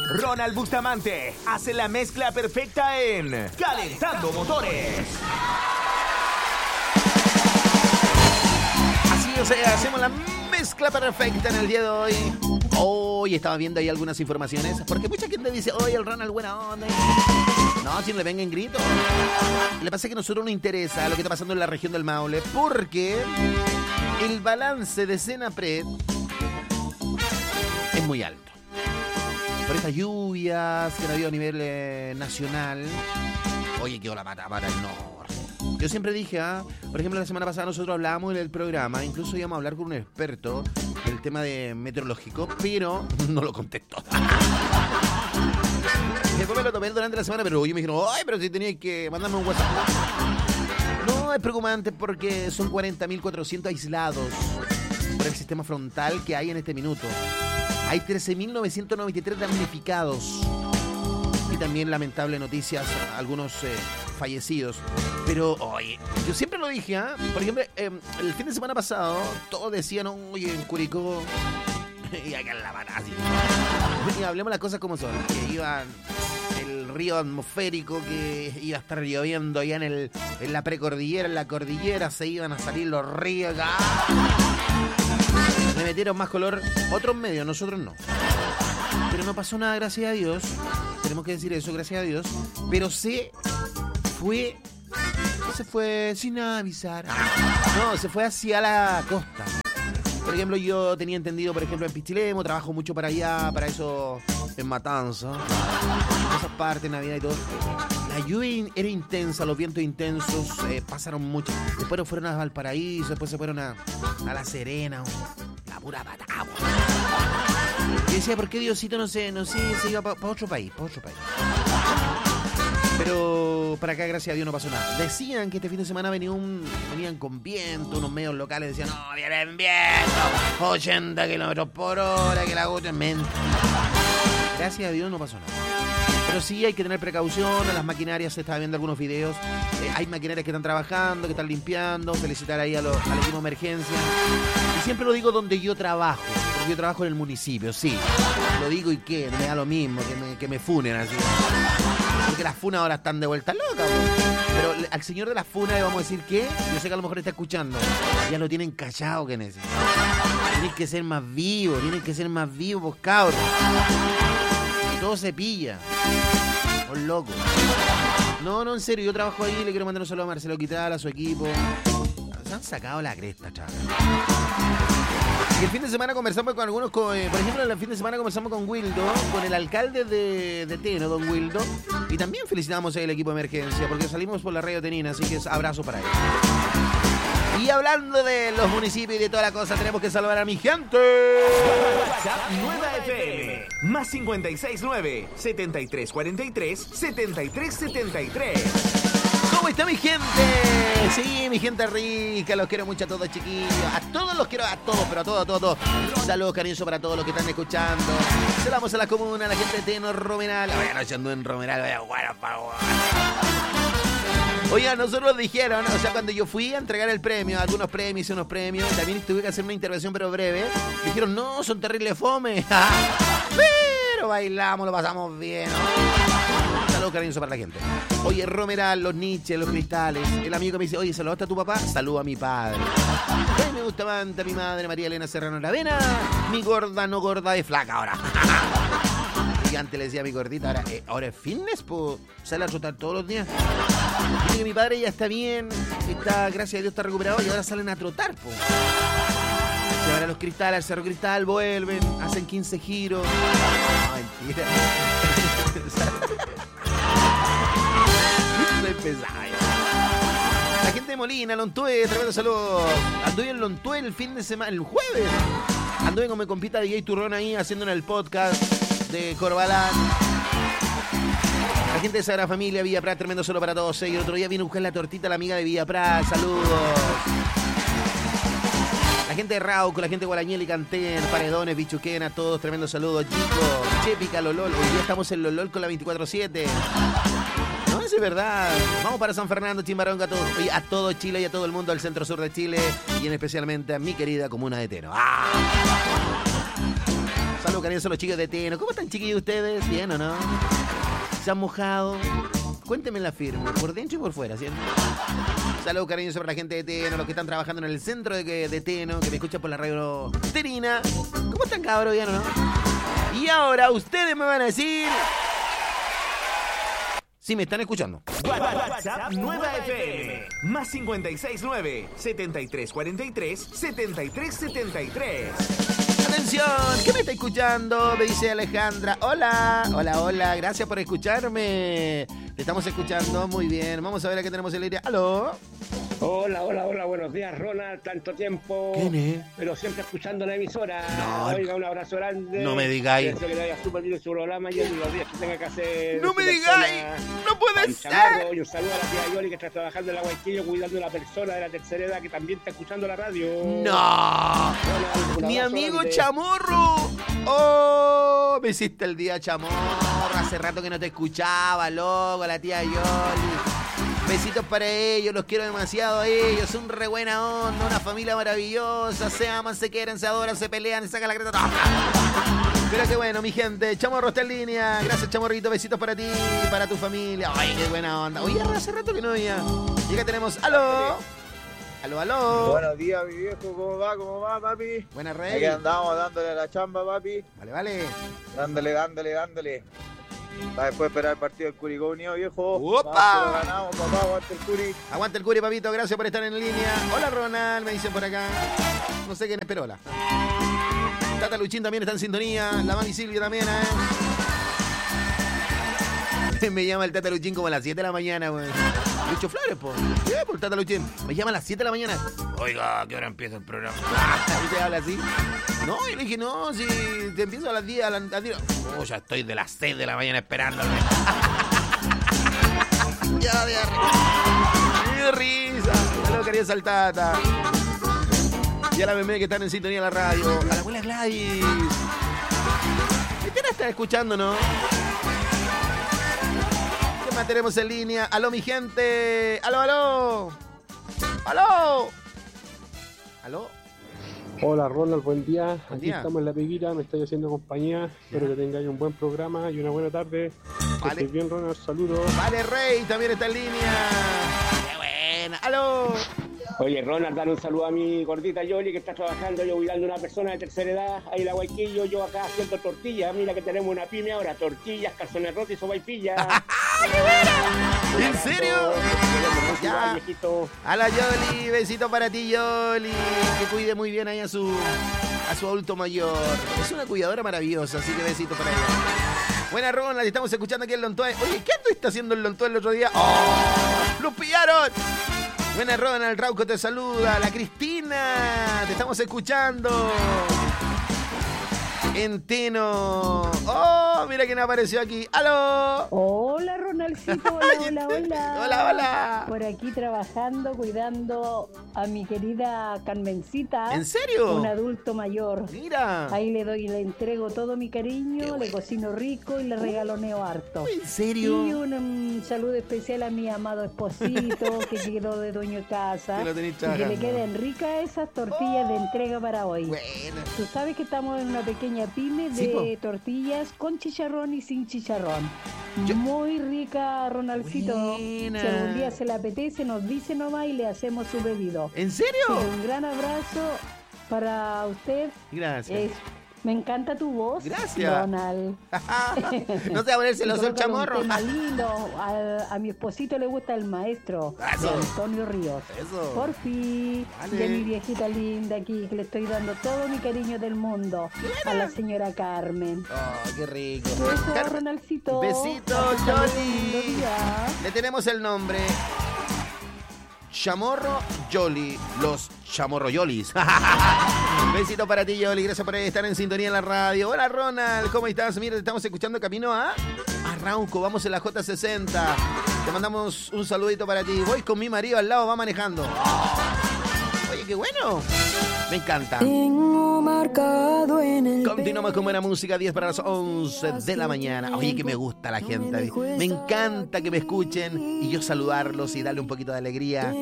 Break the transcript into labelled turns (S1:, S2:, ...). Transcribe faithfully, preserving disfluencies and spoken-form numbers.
S1: Ronald Bustamante hace la mezcla perfecta en Calentando Motores. Así, o sea, hacemos la mezcla perfecta en el día de hoy. Hoy estaba viendo ahí algunas informaciones, porque mucha gente dice, oye, el Ronald buena onda. No, si no le venga en grito. Le pasa que a nosotros nos interesa lo que está pasando en la región del Maule, porque el balance de Senapred es muy alto. Por estas lluvias que no ha habido a nivel eh, nacional, oye, quedó la pata para el norte. Yo siempre dije, ah, por ejemplo, la semana pasada nosotros hablábamos en el programa, incluso íbamos a hablar con un experto del tema de meteorológico, pero no lo contestó. Después me lo tomé durante la semana, pero yo me dijeron, ay, pero si tenías que mandarme un WhatsApp. No, es preocupante porque son cuarenta mil cuatrocientos aislados por el sistema frontal que hay en este minuto. Hay trece mil novecientos noventa y tres damnificados. Y también, lamentable noticias, algunos eh, fallecidos. Pero, oye, yo siempre lo dije, ¿ah? ¿eh? Por ejemplo, eh, el fin de semana pasado, todos decían, oye, en Curicó, y acá en La Pará, y hablemos las cosas como son, que iban el río atmosférico, que iba a estar lloviendo allá en, el, en la precordillera, en la cordillera, se iban a salir los ríos, ¡ah! Le metieron más color otros medios, nosotros no. Pero no pasó nada, gracias a Dios. Tenemos que decir eso, gracias a Dios. Pero se fue... Se fue sin avisar. No, se fue hacia la costa. Por ejemplo, yo tenía entendido, por ejemplo, en Pichilemu, trabajo mucho para allá, para eso, en Matanza, en esas partes, Navidad y todo. La lluvia era intensa, los vientos intensos, eh, pasaron mucho. Después fueron a Valparaíso, después se fueron a, a La Serena, la pura patagua. Y decía, ¿por qué Diosito no se, no sé, se iba para pa otro país, para otro país? Pero para acá, gracias a Dios, no pasó nada. Decían que este fin de semana venía un, venían con viento, unos medios locales decían, no, viene viento, ochenta kilómetros por hora, que la gota es mente. Gracias a Dios no pasó nada. Pero sí hay que tener precaución, a las maquinarias, se estaba viendo algunos videos, eh, hay maquinarias que están trabajando, que están limpiando, felicitar ahí a los, al equipo de emergencia. Y siempre lo digo donde yo trabajo, porque yo trabajo en el municipio, sí. Lo digo y qué, me da lo mismo, que me, que me funen así. Porque las funas ahora están de vuelta locas, pero al señor de las funas le vamos a decir que, yo sé que a lo mejor está escuchando, ya lo tienen callado, que necesita. Tienen que ser más vivos, tienen que ser más vivos, pues, cabros. Todo se pilla. Los locos. No, no, en serio, yo trabajo ahí, le quiero mandar un saludo a Marcelo Quital, a su equipo. Se han sacado la cresta, chaval. Y el fin de semana conversamos con algunos, con, eh, por ejemplo, el fin de semana conversamos con Wildo, con el alcalde de, de Teno, don Wildo, y también felicitamos al equipo de emergencia, porque salimos por la radio Tenina, así que es abrazo para él. Y hablando de los municipios y de toda la cosa, tenemos que saludar a mi gente.
S2: WhatsApp Nueva F M, más cincuenta y seis nueve, setenta y tres cuarenta y tres, setenta y tres setenta y tres.
S1: ¿Cómo está mi gente? Sí, mi gente rica, los quiero mucho a todos, chiquillos. A todos los quiero, a todos, pero a todos, a todos, a todos. Saludos cariñosos para todos los que están escuchando. Saludamos a la comuna, a la gente de Teno, Romeral. Vaya noche ando en Romeral, vaya guara, pa' guara. Oigan, nosotros dijeron, o sea, cuando yo fui a entregar el premio, algunos premios, unos premios, también tuve que hacer una intervención, pero breve. Dijeron, no, son terribles fome. Pero bailamos, lo pasamos bien, ¿no? Saludos cariñosos para la gente. Oye, Romeral, los Nietzsche, los Cristales. El amigo me dice, oye, ¿saludaste a tu papá? Saludo a mi padre. Ay, me gusta bastante a mi madre, María Elena Serrano Ravena. Mi gorda, no gorda, de flaca ahora. Y antes le decía a mi gordita, ahora, eh, ahora es fitness, pues sale a trotar todos los días. Dice que mi padre ya está bien, está, gracias a Dios está recuperado y ahora salen a trotar, pues. Se van a los Cristales, al Cerro Cristal, vuelven, hacen quince giros. No, mentira. Estoy pesado. La gente de Molina, Lontué, tremendo saludo. Anduve en Lontué el fin de semana, el jueves. Anduve con mi compita D J Turrón ahí haciendo en el podcast de Corbalán. La gente de Sagrada Familia, Villa Prat, tremendo solo para todos. Y el otro día vino a buscar la tortita la amiga de Villa Prat, saludos. La gente de Rauco, la gente de Gualañel y Cantén, Paredones, Bichuquena, todos tremendo saludos, chicos. Chepica, Lolol, hoy día estamos en Lolol con la veinticuatro siete. No, eso es verdad. Vamos para San Fernando, Chimbaronga, a todo, a todo Chile y a todo el mundo, al centro sur de Chile y en especialmente a mi querida comuna de Teno. ¡Ah! Saludos cariñosos a los chicos de Teno. ¿Cómo están, chiquillos, ustedes? ¿Bien o no? ¿Se han mojado? Cuéntenme la firma, por dentro y por fuera, ¿cierto? Saludos cariñosos para la gente de Teno, los que están trabajando en el centro de, de Teno, que me escuchan por la radio Terina. ¿Cómo están, cabros? ¿Bien o no? Y ahora ustedes me van a decir... si me están escuchando.
S2: WhatsApp Nueva F M. Más cincuenta y seis nueve, setenta y tres cuarenta y tres, setenta y tres setenta y tres.
S1: Atención, ¿qué me está escuchando? Me dice Alejandra. Hola, hola, hola, gracias por escucharme. Te estamos escuchando muy bien. Vamos a ver a qué tenemos en la línea. ¿Aló?
S3: Hola, hola, hola, buenos días, Ronald. Tanto tiempo.
S1: ¿Quién es?
S3: Pero siempre escuchando la emisora.
S1: No,
S3: Oiga, un abrazo grande.
S1: no me digáis.
S3: Deseo que le vaya súper bien su programa y en los días que tenga que hacer.
S1: ¡No me digáis! ¡No puede ser!
S3: Chamarro, y un saludo a la tía Yoli que está trabajando en la Guayquillo cuidando a una persona de la tercera edad que también está escuchando la radio.
S1: ¡No!
S3: Ronald,
S1: ¡Mi amigo
S3: grande.
S1: Chamorro! ¡Oh! Me hiciste el día, Chamorro. Hace rato que no te escuchaba, loco, la tía Yoli. Besitos para ellos, los quiero demasiado a ellos. Son re buena onda, una familia maravillosa. Se aman, se quieren, se adoran, se pelean, se sacan la creta. Pero qué bueno, mi gente. Chamorro está en línea. Gracias, Chamorrito. Besitos para ti y para tu familia. Ay, qué buena onda. Oye, hace rato que no veía. Y acá tenemos. ¡Aló! ¡Aló, aló!
S4: Buenos días, mi viejo. ¿Cómo va? ¿Cómo va, papi?
S1: Buena,
S4: Aquí
S1: Rey.
S4: andamos dándole a la chamba, papi.
S1: Vale, vale.
S4: Dándole, dándole, dándole. Para después esperar el partido del Curicó Unido, viejo.
S1: ¡Opa!
S4: Vamos, que lo ganamos, papá. Aguante el Curi.
S1: Aguanta el Curi, papito. Gracias por estar en línea. Hola, Ronald. Me dicen por acá. No sé quién es, pero hola. Tata Luchín también está en sintonía. La mami Silvia también, ¿eh? Me llama el Tata Luchín como a las siete de la mañana, güey. Lucho Flores, po. ¿Qué? Por Tata Luchín. Me llama a las siete de la mañana. Oiga, ¿a qué hora empieza el programa? ¿Y te habla así? No, yo le dije, no, si te empiezo a las diez, a las diez. Oh, ya estoy de las seis de la mañana esperándome. Ya, de ¡qué risa! Saludos, quería saltata. Y a la meme que están en sintonía en la radio. A la abuela Gladys. ¿Qué te están escuchando, no? ¿Qué más tenemos en línea? ¡Aló, mi gente! ¡Aló, aló! ¡Aló! ¿Aló?
S5: Hola Ronald, buen día.
S1: Buen
S5: Aquí
S1: día.
S5: estamos en la peguita, me estoy haciendo compañía. Espero que tengáis un buen programa y una buena tarde. Que
S1: Vale.
S5: estés bien, Ronald, saludos.
S1: Vale, Rey, también está en línea. ¡Qué buena! ¡Aló!
S3: Oye, Ronald, dale un saludo a mi gordita Yoli que está trabajando, yo cuidando a una persona de tercera edad. Ahí en la Guayquillo, yo acá haciendo tortillas. Mira que tenemos una pyme ahora: tortillas, calzones rotos y sopaipillas.
S1: ¿En serio? Ya. A la Yoli, besito para ti, Yoli. Que cuide muy bien ahí a su, a su adulto mayor. Es una cuidadora maravillosa, así que besito para ella. Buena, Ronald, estamos escuchando aquí el Lontué. Oye, ¿qué ando está haciendo el Lontué el otro día? ¡Oh! ¡Lo pillaron! Buena, Ronald, Rauco te saluda. La Cristina, te estamos escuchando. En Teno. ¡Oh! Mira quién apareció aquí. ¡Aló!
S6: Hola, Ronaldcito. Hola, hola, hola.
S1: Hola, hola.
S6: Por aquí trabajando, cuidando a mi querida Carmencita.
S1: ¿En serio?
S6: Un adulto mayor.
S1: Mira.
S6: Ahí le doy y le entrego todo mi cariño,
S1: Qué
S6: le
S1: bueno.
S6: cocino rico y le regaloneo harto.
S1: ¿En serio?
S6: Y un, um, saludo especial a mi amado esposito que quedó de dueño de casa.
S1: Que lo tenéis
S6: y que
S1: trabajando.
S6: le queden ricas esas tortillas de entrega para hoy.
S1: Buena.
S6: Tú sabes que estamos en una pequeña pyme de
S1: Sí,
S6: tortillas con chicharrón y sin chicharrón.
S1: Yo-
S6: Muy rica, Ronaldcito.
S1: Buena.
S6: Si algún día se le apetece, nos dice nomás y le hacemos su pedido.
S1: ¿En serio?
S6: Sí, un gran abrazo para usted.
S1: Gracias.
S6: Es- me encanta tu voz,
S1: Gracias.
S6: Ronald.
S1: No te va a poner celoso el
S6: Y colócale un
S1: chamorro.
S6: tema lindo. A, a mi esposito le gusta el maestro,
S1: Eso.
S6: de Antonio Ríos.
S1: Eso.
S6: Por fin,
S1: Vale.
S6: de mi viejita linda aquí, que le estoy dando todo mi cariño del mundo a la señora Carmen.
S1: Oh, qué rico.
S6: Beso,
S1: Carmen,
S6: Ronaldcito.
S1: Besitos,
S6: Hasta luego, lindo
S1: Yoli.
S6: día.
S1: Le tenemos el nombre. Chamorro Yoli. Los Chamorro Yolis. Besito para ti, Yoli. Gracias por estar en sintonía en la radio. Hola, Ronald. ¿Cómo estás? Mira, te estamos escuchando camino a Arrauco. Vamos en la J sesenta. Te mandamos un saludito para ti. Voy con mi marido al lado, va manejando. Oye, qué bueno. Me encanta.
S7: Tengo marcado en el
S1: Continuamos con buena música, diez para las once de la mañana. Oye, que me gusta la gente. Me encanta que me escuchen y yo saludarlos y darle un poquito de alegría.